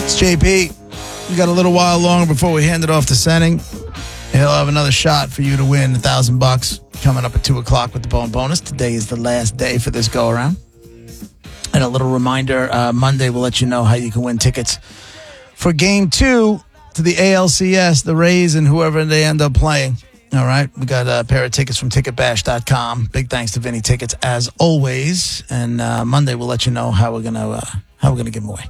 It's JP. We got a little while longer before we hand it off to Senning. He'll have another shot for you to win $1,000 coming up at 2 o'clock with the Bone Bonus. Today is the last day for this go-around. And a little reminder, Monday we'll let you know how you can win tickets for Game 2 to the ALCS, the Rays, and whoever they end up playing. All right, we got a pair of tickets from ticketbash.com. Big thanks to Vinny Tickets, as always. And Monday we'll let you know how we're gonna give them away.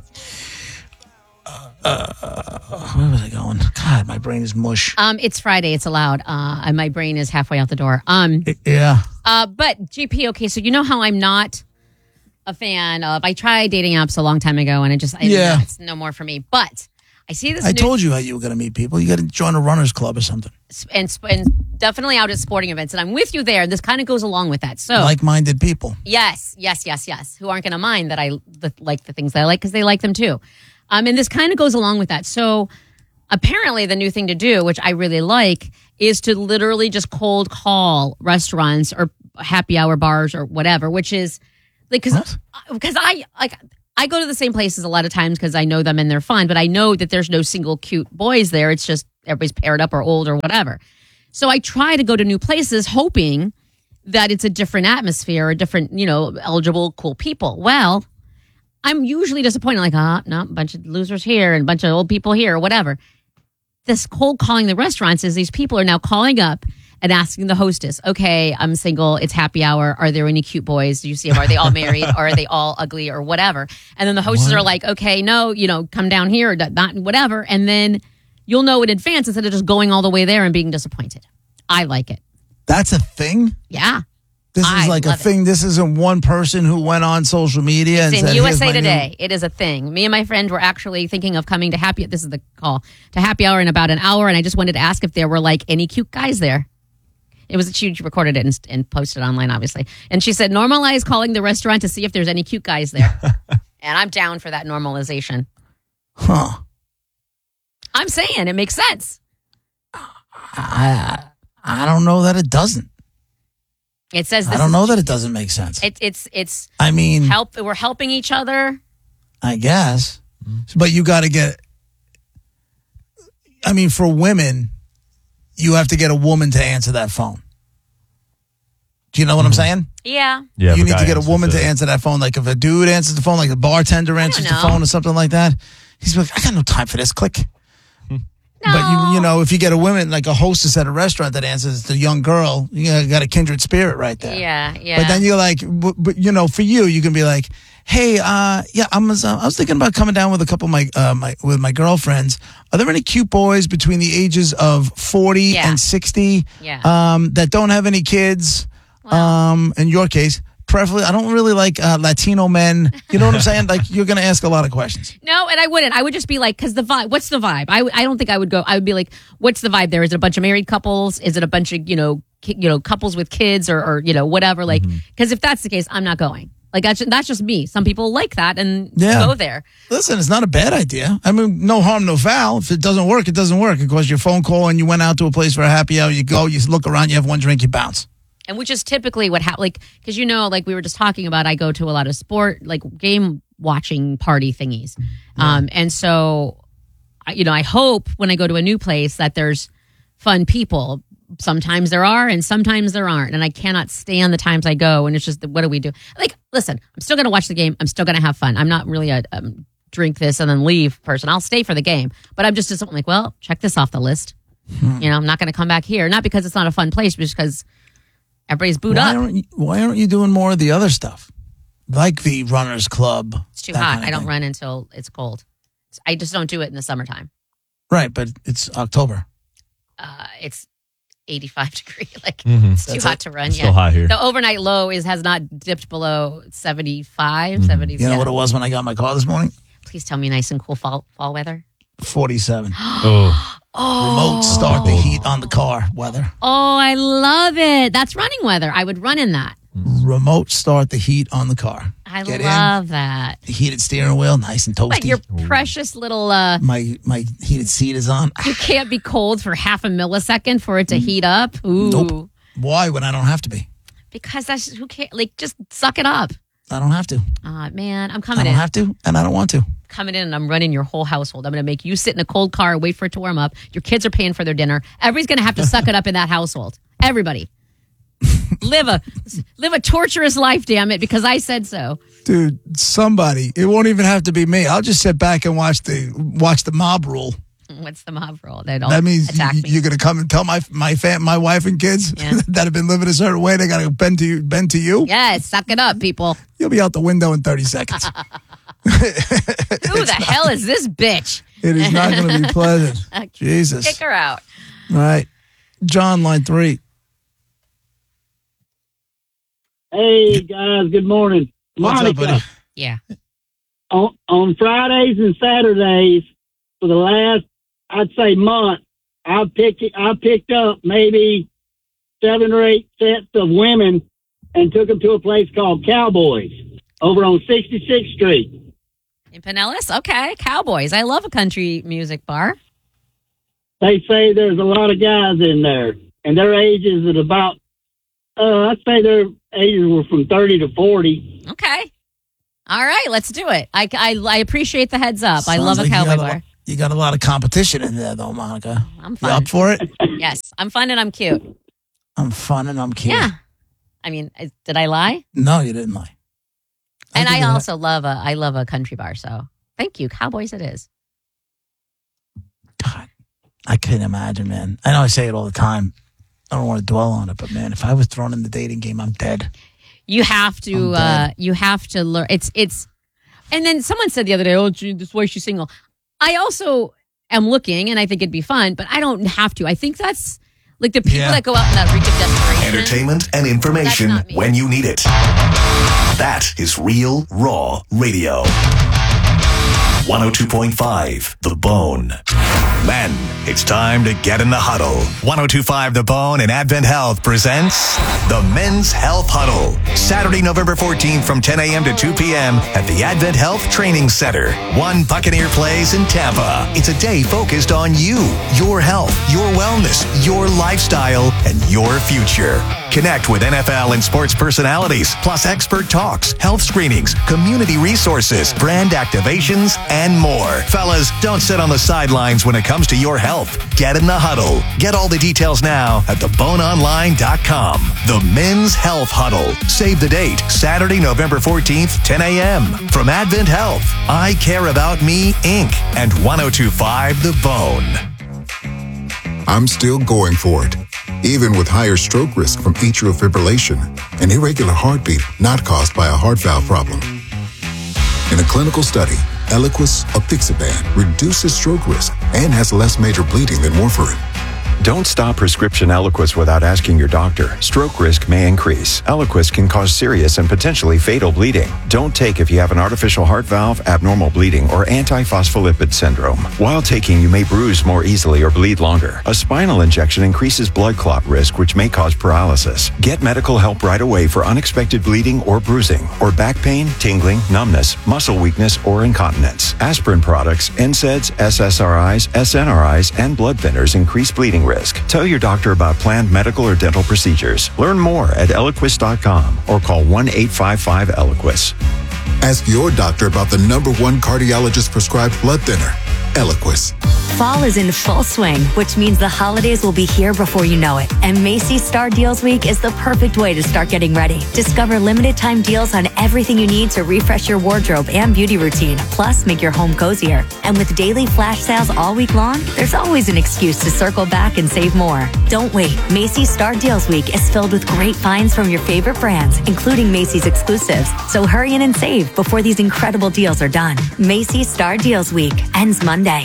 Where was I going? God, my brain is mush. It's Friday. It's allowed. And my brain is halfway out the door. Yeah. But GP, okay, so you know how I'm not a fan of. I tried dating apps a long time ago, and it's no more for me. But I see this. I told you how you were going to meet people. You got to join a runners club or something. And definitely out at sporting events, and I'm with you there. This kind of goes along with that. So like-minded people. Yes. Who aren't going to mind that I like the things that I like because they like them too. And this kind of goes along with that. So apparently the new thing to do, which I really like, is to literally just cold call restaurants or happy hour bars or whatever, which is like, because I go to the same places a lot of times because I know them and they're fun, but I know that there's no single cute boys there. It's just everybody's paired up or old or whatever. So I try to go to new places hoping that it's a different atmosphere, a different, eligible, cool people. Well, I'm usually disappointed, like, no, a bunch of losers here and a bunch of old people here or whatever. This cold calling the restaurants is these people are now calling up and asking the hostess, okay, I'm single, it's happy hour, are there any cute boys? Do you see them? Are they all married? Or are they all ugly or whatever? And then the hostess are like, okay, no, come down here, not whatever. And then you'll know in advance instead of just going all the way there and being disappointed. I like it. That's a thing? Yeah. This is like a thing. This isn't one person who went on social media and said, in USA Today. It is a thing. Me and my friend were actually thinking of coming to this is the call, to happy hour in about an hour. And I just wanted to ask if there were like any cute guys there. She recorded it and posted it online, obviously. And she said, normalize calling the restaurant to see if there's any cute guys there. And I'm down for that normalization. Huh. I'm saying it makes sense. I don't know that it doesn't. It says I don't know that it doesn't make sense. It's. I mean, we're helping each other. I guess, but you got to get. I mean, for women, you have to get a woman to answer that phone. Do you know what I'm saying? Yeah. You need to get a woman to answer that phone. Like if a dude answers the phone, like the bartender answers the phone or something like that, he's like, I got no time for this. Click. No. But if you get a woman like a hostess at a restaurant that answers the young girl, you got a kindred spirit right there. Yeah. But then you're like, but for you can be like, hey, I was thinking about coming down with a couple of with my girlfriends. Are there any cute boys between the ages of 40 and 60 that don't have any kids? Wow. In your case. Preferably, I don't really like Latino men. You know what I'm saying? Like, you're going to ask a lot of questions. No, and I wouldn't. I would just be like, because the vibe, what's the vibe? I don't think I would go. I would be like, what's the vibe there? Is it a bunch of married couples? Is it a bunch of, couples with kids or whatever? Like, because if that's the case, I'm not going. Like, that's just me. Some people like that and go there. Listen, it's not a bad idea. I mean, no harm, no foul. If it doesn't work, it doesn't work. Of course, your phone call and you went out to a place for a happy hour, you go, you look around, you have one drink, you bounce. And which is typically what happens, because like we were just talking about, I go to a lot of sport, like game watching party thingies. Yeah. And so, I hope when I go to a new place that there's fun people. Sometimes there are and sometimes there aren't. And I cannot stand the times I go and it's just, what do we do? Like, listen, I'm still going to watch the game. I'm still going to have fun. I'm not really a drink this and then leave person. I'll stay for the game. But I'm just like, well, check this off the list. I'm not going to come back here. Not because it's not a fun place, but just because everybody's booed up. Why aren't you doing more of the other stuff? Like the runners club. It's too hot. I don't run until it's cold. I just don't do it in the summertime. Right, but it's October. It's 85 degrees. Like, it's too hot to run. It's still hot here. The overnight low has not dipped below 75, 70. You know what it was when I got my car this morning? Please tell me nice and cool fall weather. 47. Oh. Remote start the heat on the car weather. Oh, I love it. That's running weather. I would run in that. Remote start the heat on the car. I love that. The heated steering wheel, nice and toasty. But your precious little... My heated seat is on. You can't be cold for half a millisecond for it to heat up. Ooh. Nope. Why when I don't have to be? Because that's who cares? Like, just suck it up. I don't have to. Man, I'm coming in. I don't have to, and I don't want to. coming in and I'm running your whole household. I'm going to make you sit in a cold car, wait for it to warm up. Your kids are paying for their dinner. Everybody's going to have to suck it up in that household. Everybody. Live a torturous life, damn it, because I said so. Dude, somebody. It won't even have to be me. I'll just sit back and watch the mob rule. What's the mob rule? That means attack me. You're going to come and tell my wife and kids that have been living a certain way, they got to bend to you? Yes, suck it up, people. You'll be out the window in 30 seconds. Who the hell is this bitch? It is not going to be pleasant. Jesus. Kick her out. All right. John, line 3. Hey, guys. Good morning. What's Monica, up, buddy? Yeah. on Fridays and Saturdays for the last, I'd say, month, I picked up maybe 7 or 8 sets of women and took them to a place called Cowboys over on 66th Street. In Pinellas? Okay. Cowboys. I love a country music bar. They say there's a lot of guys in there, and their ages at about, I'd say their ages were from 30 to 40. Okay. All right. Let's do it. I appreciate the heads up. I love a cowboy bar. You got a lot of competition in there, though, Monica. I'm You fun. up for it? Yes. I'm fun and I'm cute. I'm fun and I'm cute. Yeah. I mean, did I lie? No, you didn't lie. And I give you also love a country bar. So thank you. Cowboys it is. God, I couldn't imagine, man. I know I say it all the time. I don't want to dwell on it, but man, if I was thrown in the dating game, I'm dead. You have to learn. It's, and then someone said the other day, oh, gee, this way she's single. I also am looking and I think it'd be fun, but I don't have to. I think that's like the people that go out in that reach of desperation. Entertainment and information That's not me. when you need it. That is Real Raw Radio. 102.5 The Bone. Men, it's time to get in the huddle. 102.5 The Bone and Advent Health presents the Men's Health Huddle. Saturday, November 14th from 10 a.m. to 2 p.m. at the Advent Health Training Center. One Buccaneer Place in Tampa. It's a day focused on you, your health, your wellness, your lifestyle, and your future. Connect with NFL and sports personalities, plus expert talks, health screenings, community resources, brand activations, and more. Fellas, don't sit on the sidelines when it comes to your health. Get in the huddle. Get all the details now at theboneonline.com. The Men's Health Huddle. Save the date, Saturday, November 14th, 10 a.m. From Advent Health, I Care About Me, Inc., and 102.5 The Bone. I'm still going for it, even with higher stroke risk from atrial fibrillation, an irregular heartbeat not caused by a heart valve problem. In a clinical study, Eliquis apixaban reduces stroke risk and has less major bleeding than warfarin. Don't stop prescription Eliquis without asking your doctor. Stroke risk may increase. Eliquis can cause serious and potentially fatal bleeding. Don't take if you have an artificial heart valve, abnormal bleeding, or antiphospholipid syndrome. While taking, you may bruise more easily or bleed longer. A spinal injection increases blood clot risk, which may cause paralysis. Get medical help right away for unexpected bleeding or bruising, or back pain, tingling, numbness, muscle weakness, or incontinence. Aspirin products, NSAIDs, SSRIs, SNRIs, and blood thinners increase bleeding risk. Tell your doctor about planned medical or dental procedures. Learn more at Eliquis.com or call 1-855-ELIQUIS. Ask your doctor about the #1 cardiologist prescribed blood thinner, Eliquis. Fall is in full swing, which means the holidays will be here before you know it. And Macy's Star Deals Week is the perfect way to start getting ready. Discover limited time deals on everything you need to refresh your wardrobe and beauty routine, plus make your home cozier. And with daily flash sales all week long, there's always an excuse to circle back and save more. Don't wait. Macy's Star Deals Week is filled with great finds from your favorite brands, including Macy's exclusives. So hurry in and save before these incredible deals are done. Macy's Star Deals Week ends Monday.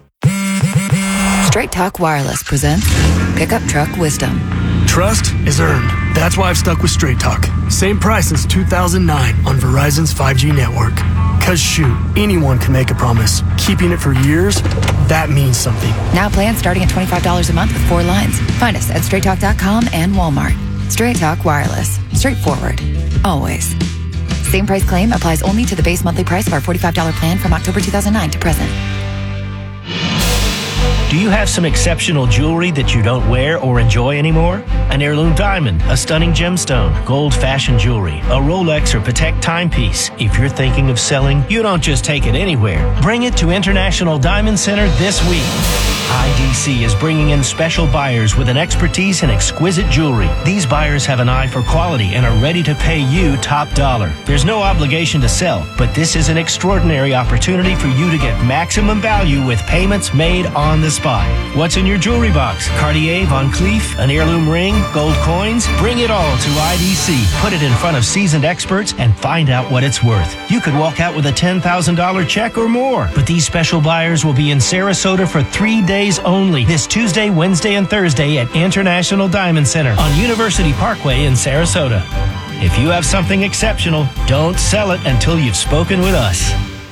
Straight Talk Wireless presents Pickup Truck Wisdom. Trust is earned. That's why I've stuck with Straight Talk. Same price since 2009 on Verizon's 5G network. Cause shoot, anyone can make a promise. Keeping it for years, that means something. Now plans starting at $25 a month with 4 lines. Find us at straighttalk.com and Walmart. Straight Talk Wireless. Straightforward. Always. Same price claim applies only to the base monthly price of our $45 plan from October 2009 to present. Do you have some exceptional jewelry that you don't wear or enjoy anymore? an heirloom diamond, a stunning gemstone, gold fashion jewelry, a Rolex or Patek timepiece. If you're thinking of selling, you don't just take it anywhere. Bring it to International Diamond Center this week. IDC is bringing in special buyers with an expertise in exquisite jewelry. These buyers have an eye for quality and are ready to pay you top dollar. There's no obligation to sell, but this is an extraordinary opportunity for you to get maximum value with payments made on the spot. What's in your jewelry box? Cartier, Van Cleef, an heirloom ring, gold coins? Bring it all to IDC. Put it in front of seasoned experts and find out what it's worth. You could walk out with a $10,000 check or more, but these special buyers will be in Sarasota for 3 days only, this Tuesday, Wednesday, and Thursday at International Diamond Center on University Parkway in Sarasota. If you have something exceptional, don't sell it until you've spoken with us.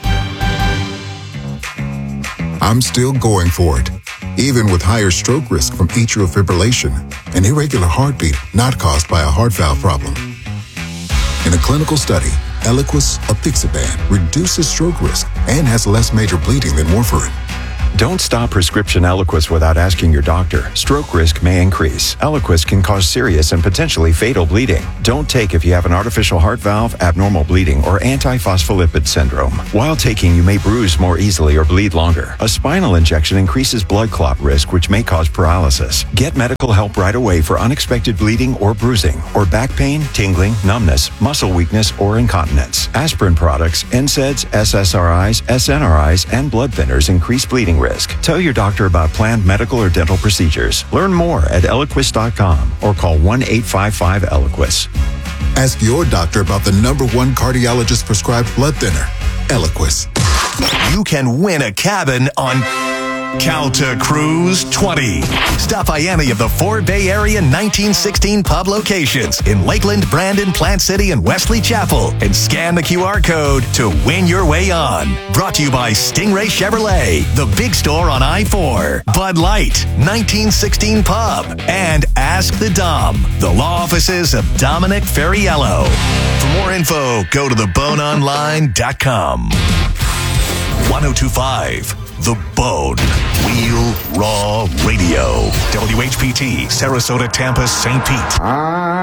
I'm still going for it, even with higher stroke risk from atrial fibrillation, an irregular heartbeat not caused by a heart valve problem. In a clinical study, Eliquis apixaban reduces stroke risk and has less major bleeding than warfarin. Don't stop prescription Eliquis without asking your doctor. Stroke risk may increase. Eliquis can cause serious and potentially fatal bleeding. Don't take if you have an artificial heart valve, abnormal bleeding, or antiphospholipid syndrome. While taking, you may bruise more easily or bleed longer. A spinal injection increases blood clot risk, which may cause paralysis. Get medical help right away for unexpected bleeding or bruising, or back pain, tingling, numbness, muscle weakness, or incontinence. Aspirin products, NSAIDs, SSRIs, SNRIs, and blood thinners increase bleeding risk. Tell your doctor about planned medical or dental procedures. Learn more at Eliquis.com or call 1-855-ELIQUIS. Ask your doctor about the #1 cardiologist prescribed blood thinner, Eliquis. You can win a cabin on Calta Cruise 20. Stop by any of the 4 Bay Area 1916 pub locations in Lakeland, Brandon, Plant City, and Wesley Chapel and scan the QR code to win your way on. Brought to you by Stingray Chevrolet, the big store on I-4, Bud Light, 1916 Pub, and Ask the Dom, the law offices of Dominic Ferriello. For more info, go to theboneonline.com. 1025 The Bone. Real Raw Radio. WHPT, Sarasota, Tampa, St. Pete.